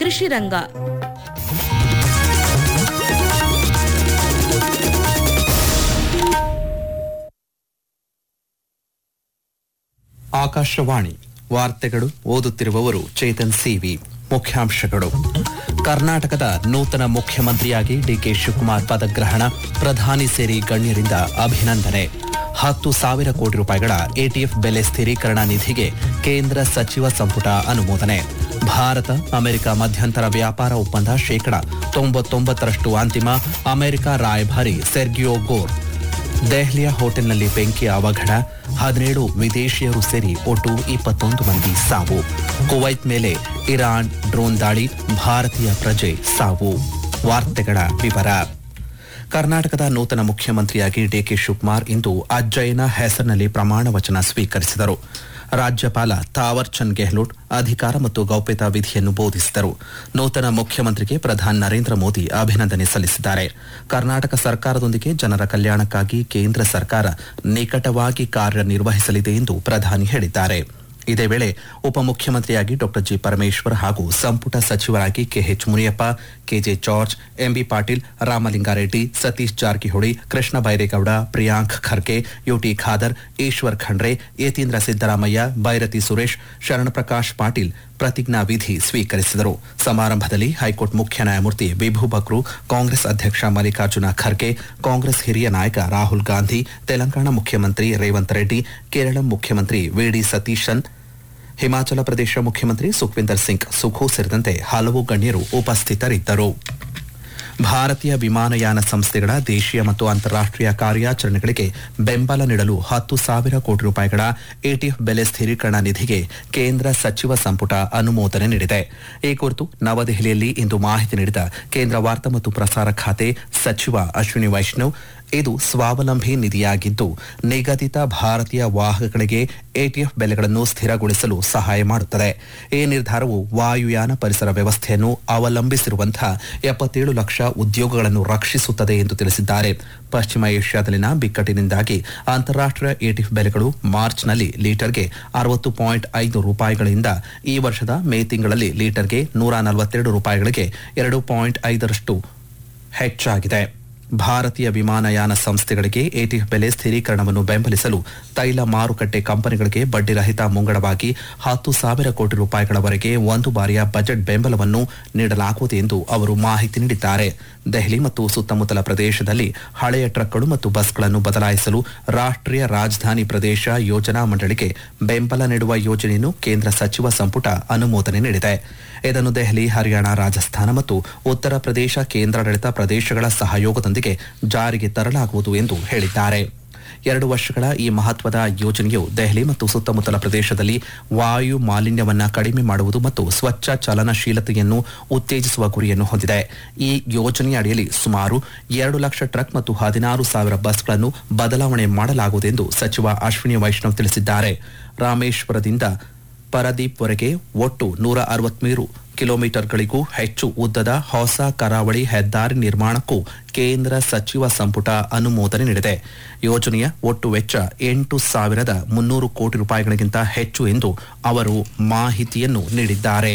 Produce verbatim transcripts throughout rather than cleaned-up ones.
ಕೃಷಿ ರಂಗ. ಆಕಾಶವಾಣಿ ವಾರ್ತೆಗಳು ಓದುತ್ತಿರುವವರು ಚೇತನ್ ಸಿವಿ. ಮುಖ್ಯಾಂಶಗಳು: ಕರ್ನಾಟಕದ ನೂತನ ಮುಖ್ಯಮಂತ್ರಿಯಾಗಿ ಡಿಕೆ ಶಿವಕುಮಾರ್ ಪದಗ್ರಹಣ, ಪ್ರಧಾನಿ ಸೇರಿ ಗಣ್ಯರಿಂದ ಅಭಿನಂದನೆ. ಹತ್ತು ಸಾವಿರ ಕೋಟಿ ರೂಪಾಯಿಗಳ ಎಟಿಎಫ್ ಬೆಲೆ ಸ್ಥಿರೀಕರಣ ನಿಧಿಗೆ ಕೇಂದ್ರ ಸಚಿವ ಸಂಪುಟ ಅನುಮೋದನೆ. ಭಾರತ ಅಮೆರಿಕ ಮಧ್ಯಂತರ ವ್ಯಾಪಾರ ಒಪ್ಪಂದ ಶೇಕಡ ತೊಂಬತ್ತೊಂಬತ್ತರಷ್ಟು ಅಂತಿಮ. ಅಮೆರಿಕ ರಾಯಭಾರಿ ಸೆರ್ಗಿಯೋ ಗೋರ್. ದೆಹಲಿಯ ಹೋಟೆಲ್ನಲ್ಲಿ ಬೆಂಕಿ ಅವಘಡ, ಹದಿನೇಳು ವಿದೇಶಿಯರು ಸೇರಿ ಒಟ್ಟು ಇಪ್ಪತ್ತೊಂದು ಮಂದಿ ಸಾವು. ಕುವೈತ್ ಮೇಲೆ ಇರಾನ್ ಡ್ರೋನ್ ದಾಳಿ, ಭಾರತೀಯ ಪ್ರಜೆ ಸಾವು. ವಾರ್ತೆಗಳ ವಿವರ. ಕರ್ನಾಟಕದ ನೂತನ ಮುಖ್ಯಮಂತ್ರಿಯಾಗಿ ಡಿಕೆ ಶಿವಕುಮಾರ್ ಇಂದು ಅಜ್ಜಯ್ಯನ ಹೆಸರಿನಲ್ಲಿ ಪ್ರಮಾಣ ವಚನ ಸ್ವೀಕರಿಸಿದರು. ರಾಜ್ಯಪಾಲ ತಾವರ್ ಚಂದ್ ಗೆಹ್ಲೋಟ್ ಅಧಿಕಾರ ಮತ್ತು ಗೌಪ್ಯತಾ ವಿಧಿಯನ್ನು ಬೋಧಿಸಿದರು. ನೂತನ ಮುಖ್ಯಮಂತ್ರಿಗೆ ಪ್ರಧಾನಿ ನರೇಂದ್ರ ಮೋದಿ ಅಭಿನಂದನೆ ಸಲ್ಲಿಸಿದ್ದಾರೆ. ಕರ್ನಾಟಕ ಸರ್ಕಾರದೊಂದಿಗೆ ಜನರ ಕಲ್ಯಾಣಕ್ಕಾಗಿ ಕೇಂದ್ರ ಸರ್ಕಾರ ನಿಕಟವಾಗಿ ಕಾರ್ಯನಿರ್ವಹಿಸಲಿದೆ ಎಂದು ಪ್ರಧಾನಿ ಹೇಳಿದ್ದಾರೆ. ಇದೇ ವೇಳೆ ಉಪಮುಖ್ಯಮಂತ್ರಿಯಾಗಿ ಡಾ ಜಿ ಪರಮೇಶ್ವರ್ ಹಾಗೂ ಸಂಪುಟ ಸಚಿವರಾಗಿ K H Muniyappa, K J George, MB Patil, Ramalinga Reddy, Satish Jarkiholi, Krishna Byregowda, Priyank Kharge, UT Khader, Eshwar Khandre, Yathindra Siddaramaiah, Byrathi Suresh, Sharanprakash Patil ಪ್ರತಿಜ್ಞಾ ವಿಧಿ ಸ್ವೀಕರಿಸಿದರು. ಸಮಾರಂಭದಲ್ಲಿ ಹೈಕೋರ್ಟ್ ಮುಖ್ಯ ನ್ಯಾಯಮೂರ್ತಿ ಬಿಭು ಬಕ್ರು, ಕಾಂಗ್ರೆಸ್ ಅಧ್ಯಕ್ಷ ಮಲ್ಲಿಕಾರ್ಜುನ ಖರ್ಗೆ, ಕಾಂಗ್ರೆಸ್ ಹಿರಿಯ ನಾಯಕ ರಾಹುಲ್ ಗಾಂಧಿ, ತೆಲಂಗಾಣ ಮುಖ್ಯಮಂತ್ರಿ ರೇವಂತ್ ರೆಡ್ಡಿ, ಕೇರಳ ಮುಖ್ಯಮಂತ್ರಿ ವಿಡಿ ಸತೀಶನ್, ಹಿಮಾಚಲ ಪ್ರದೇಶ ಮುಖ್ಯಮಂತ್ರಿ ಸುಖ್ವಿಂದರ್ ಸಿಂಗ್ ಸುಖು ಸೇರಿದಂತೆ ಹಲವು ಗಣ್ಯರು ಉಪಸ್ಥಿತರಿದ್ದರು. ಭಾರತೀಯ ವಿಮಾನಯಾನ ಸಂಸ್ಥೆಗಳ ದೇಶೀಯ ಮತ್ತು ಅಂತಾರಾಷ್ಟೀಯ ಕಾರ್ಯಾಚರಣೆಗಳಿಗೆ ಬೆಂಬಲ ನೀಡಲು ಹತ್ತು ಸಾವಿರ ಕೋಟಿ ರೂಪಾಯಿಗಳ ಎಟಿಎಫ್ ಬೆಲೆ ಸ್ಥಿರೀಕರಣ ನಿಧಿಗೆ ಕೇಂದ್ರ ಸಚಿವ ಸಂಪುಟ ಅನುಮೋದನೆ ನೀಡಿದೆ. ಈ ಕುರಿತು ನವದೆಹಲಿಯಲ್ಲಿ ಇಂದು ಮಾಹಿತಿ ನೀಡಿದ ಕೇಂದ್ರ ವಾರ್ತಾ ಮತ್ತು ಪ್ರಸಾರ ಖಾತೆ ಸಚಿವ ಅಶ್ವಿನಿ ವೈಷ್ಣವ್, ಇದು ಸ್ವಾವಲಂಬಿ ನಿಧಿಯಾಗಿದ್ದು ನಿಗದಿತ ಭಾರತೀಯ ವಾಹಕಗಳಿಗೆ ಎಟಿಎಫ್ ಬೆಲೆಗಳನ್ನು ಸ್ಥಿರಗೊಳಿಸಲು ಸಹಾಯ ಮಾಡುತ್ತದೆ. ಈ ನಿರ್ಧಾರವು ವಾಯುಯಾನ ಪರಿಸರ ವ್ಯವಸ್ಥೆಯನ್ನು ಅವಲಂಬಿಸಿರುವಂತಹ ಎಪ್ಪತ್ತೇಳು ಲಕ್ಷ ಉದ್ಯೋಗಗಳನ್ನು ರಕ್ಷಿಸುತ್ತದೆ ಎಂದು ತಿಳಿಸಿದ್ದಾರೆ. ಪಶ್ಚಿಮ ಏಷ್ಯಾದಲ್ಲಿನ ಬಿಕ್ಕಟ್ಟಿನಿಂದಾಗಿ ಅಂತಾರಾಷ್ಟೀಯ ಎಟಿಎಫ್ ಬೆಲೆಗಳು ಮಾರ್ಚ್ನಲ್ಲಿ ಲೀಟರ್ಗೆ ಅರವತ್ತು ಪಾಯಿಂಟ್ ಐದು ರೂಪಾಯಿಗಳಿಂದ ಈ ವರ್ಷದ ಮೇ ತಿಂಗಳಲ್ಲಿ ಲೀಟರ್ಗೆ ನೂರ ನಲವತ್ತೆರಡು ರೂಪಾಯಿಗಳಿಗೆ ಎರಡು ಪಾಯಿಂಟ್ ಐದರಷ್ಟು ಹೆಚ್ಚಾಗಿದೆ. ಭಾರತೀಯ ವಿಮಾನಯಾನ ಸಂಸ್ಥೆಗಳಿಗೆ ಎಟಿಎಫ್ ಬೆಲೆ ಸ್ಥಿರೀಕರಣವನ್ನು ಬೆಂಬಲಿಸಲು ತೈಲ ಮಾರುಕಟ್ಟೆ ಕಂಪನಿಗಳಿಗೆ ಬಡ್ಡಿರಹಿತ ಮುಂಗಡವಾಗಿ ಹತ್ತು ಸಾವಿರ ಕೋಟಿ ರೂಪಾಯಿಗಳವರೆಗೆ ಒಂದು ಬಾರಿಯ ಬಜೆಟ್ ಬೆಂಬಲವನ್ನು ನೀಡಲಾಗುವುದು ಎಂದು ಅವರು ಮಾಹಿತಿ ನೀಡಿದ್ದಾರೆ. ದೆಹಲಿ ಮತ್ತು ಸುತ್ತಮುತ್ತಲ ಪ್ರದೇಶದಲ್ಲಿ ಹಳೆಯ ಟ್ರಕ್ಗಳು ಮತ್ತು ಬಸ್ಗಳನ್ನು ಬದಲಾಯಿಸಲು ರಾಷ್ಟ್ರೀಯ ರಾಜಧಾನಿ ಪ್ರದೇಶ ಯೋಜನಾ ಮಂಡಳಿಗೆ ಬೆಂಬಲ ನೀಡುವ ಯೋಜನೆಯನ್ನು ಕೇಂದ್ರ ಸಚಿವ ಸಂಪುಟ ಅನುಮೋದನೆ ನೀಡಿದೆ. ಇದನ್ನು ದೆಹಲಿ, ಹರಿಯಾಣ, ರಾಜಸ್ಥಾನ ಮತ್ತು ಉತ್ತರ ಪ್ರದೇಶ ಕೇಂದ್ರಾಡಳಿತ ಪ್ರದೇಶಗಳ ಸಹಯೋಗದೊಂದಿಗೆ ಜಾರಿಗೆ ತರಲಾಗುವುದು ಎಂದು ಹೇಳಿದ್ದಾರೆ. ಎರಡು ವರ್ಷಗಳ ಈ ಮಹತ್ವದ ಯೋಜನೆಯು ದೆಹಲಿ ಮತ್ತು ಸುತ್ತಮುತ್ತಲ ಪ್ರದೇಶದಲ್ಲಿ ವಾಯು ಮಾಲಿನ್ಯವನ್ನು ಕಡಿಮೆ ಮಾಡುವುದು ಮತ್ತು ಸ್ವಚ್ಛ ಚಲನಶೀಲತೆಯನ್ನು ಉತ್ತೇಜಿಸುವ ಗುರಿಯನ್ನು ಹೊಂದಿದೆ. ಈ ಯೋಜನೆಯ ಅಡಿಯಲ್ಲಿ ಸುಮಾರು ಎರಡು ಲಕ್ಷ ಟ್ರಕ್ ಮತ್ತು ಹದಿನಾರು ಸಾವಿರ ಬಸ್ಗಳನ್ನು ಬದಲಾವಣೆ ಮಾಡಲಾಗುವುದೆಂದು ಸಚಿವ ಅಶ್ವಿನಿ ವೈಷ್ಣವ್ ತಿಳಿಸಿದ್ದಾರೆ. ರಾಮೇಶ್ವರದಿಂದ ಪರದೀಪ್ವರೆಗೆ ಒಟ್ಟು ನೂರ ಅರವತ್ಮೂರು ಕಿಲೋಮೀಟರ್ಗಳಿಗೂ ಹೆಚ್ಚು ಉದ್ದದ ಹೊಸ ಕರಾವಳಿ ಹೆದ್ದಾರಿ ನಿರ್ಮಾಣಕ್ಕೂ ಕೇಂದ್ರ ಸಚಿವ ಸಂಪುಟ ಅನುಮೋದನೆ ನೀಡಿದೆ. ಯೋಜನೆಯ ಒಟ್ಟು ವೆಚ್ಚ ಎಂಟು ಸಾವಿರದ ಮುನ್ನೂರು ಕೋಟಿ ರೂಪಾಯಿಗಳಿಗಿಂತ ಹೆಚ್ಚು ಎಂದು ಅವರು ಮಾಹಿತಿಯನ್ನು ನೀಡಿದ್ದಾರೆ.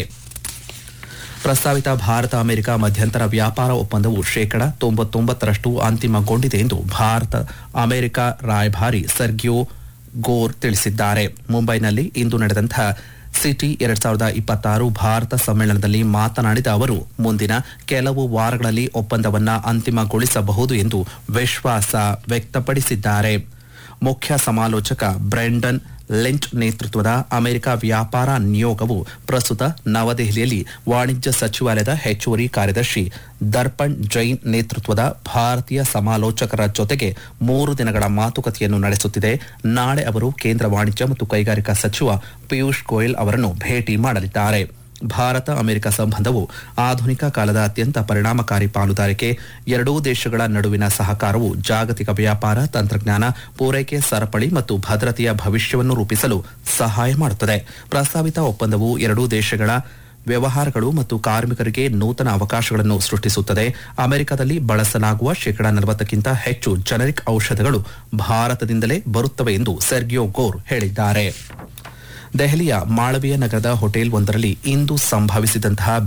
ಪ್ರಸ್ತಾವಿತ ಭಾರತ ಅಮೆರಿಕ ಮಧ್ಯಂತರ ವ್ಯಾಪಾರ ಒಪ್ಪಂದವು ಶೇಕಡ ತೊಂಬತ್ತೊಂಬತ್ತರಷ್ಟು ಅಂತಿಮಗೊಂಡಿದೆ ಎಂದು ಭಾರತ ಅಮೆರಿಕ ರಾಯಭಾರಿ ಸೆರ್ಗಿಯೋ ಗೋರ್ ತಿಳಿಸಿದ್ದಾರೆ. ಮುಂಬೈನಲ್ಲಿ ಇಂದು ನಡೆದಂತಹ ಸಿಟಿ ಎರಡ್ ಸಾವಿರದ ಇಪ್ಪತ್ತಾರು ಭಾರತ ಸಮ್ಮೇಳನದಲ್ಲಿ ಮಾತನಾಡಿದ ಅವರು ಮುಂದಿನ ಕೆಲವು ವಾರಗಳಲ್ಲಿ ಒಪ್ಪಂದವನ್ನ ಅಂತಿಮಗೊಳಿಸಬಹುದು ಎಂದು ವಿಶ್ವಾಸ ವ್ಯಕ್ತಪಡಿಸಿದ್ದಾರೆ. ಮುಖ್ಯ ಸಮಾಲೋಚಕ ಬ್ರೆಂಡನ್ ಲಿಂಚ್ ನೇತೃತ್ವದ ಅಮೆರಿಕ ವ್ಯಾಪಾರ ನಿಯೋಗವು ಪ್ರಸ್ತುತ ನವದೆಹಲಿಯಲ್ಲಿ ವಾಣಿಜ್ಯ ಸಚಿವಾಲಯದ ಹೆಚ್ಚುವರಿ ಕಾರ್ಯದರ್ಶಿ ದರ್ಪಣ್ ಜೈನ್ ನೇತೃತ್ವದ ಭಾರತೀಯ ಸಮಾಲೋಚಕರ ಜೊತೆಗೆ ಮೂರು ದಿನಗಳ ಮಾತುಕತೆಯನ್ನು ನಡೆಸುತ್ತಿದೆ. ನಾಳೆ ಅವರು ಕೇಂದ್ರ ವಾಣಿಜ್ಯ ಮತ್ತು ಕೈಗಾರಿಕಾ ಸಚಿವ ಪಿಯೂಷ್ ಗೋಯಲ್ ಅವರನ್ನು ಭೇಟಿ ಮಾಡಲಿದ್ದಾರೆ. ಭಾರತ ಅಮೆರಿಕ ಸಂಬಂಧವು ಆಧುನಿಕ ಕಾಲದ ಅತ್ಯಂತ ಪರಿಣಾಮಕಾರಿ ಪಾಲುದಾರಿಕೆ. ಎರಡೂ ದೇಶಗಳ ನಡುವಿನ ಸಹಕಾರವು ಜಾಗತಿಕ ವ್ಯಾಪಾರ, ತಂತ್ರಜ್ಞಾನ, ಪೂರೈಕೆ ಸರಪಳಿ ಮತ್ತು ಭದ್ರತೆಯ ಭವಿಷ್ಯವನ್ನು ರೂಪಿಸಲು ಸಹಾಯ ಮಾಡುತ್ತದೆ. ಪ್ರಸ್ತಾವಿತ ಒಪ್ಪಂದವು ಎರಡೂ ದೇಶಗಳ ವ್ಯವಹಾರಗಳು ಮತ್ತು ಕಾರ್ಮಿಕರಿಗೆ ನೂತನ ಅವಕಾಶಗಳನ್ನು ಸೃಷ್ಟಿಸುತ್ತದೆ. ಅಮೆರಿಕದಲ್ಲಿ ಬಳಸಲಾಗುವ ಶೇಕಡಾ ನಲವತ್ತಕ್ಕಿಂತ ಹೆಚ್ಚು ಜನರಿಕ್ ಔಷಧಗಳು ಭಾರತದಿಂದಲೇ ಬರುತ್ತವೆ ಎಂದು ಸೆರ್ಗಿಯೋ ಗೋರ್ ಹೇಳಿದ್ದಾರೆ. ದೆಹಲಿಯ ಮಾಳವೀಯ ನಗರದ ಹೋಟೆಲ್ ಒಂದರಲ್ಲಿ ಇಂದು ಸಂಭವಿಸಿದಂತಹ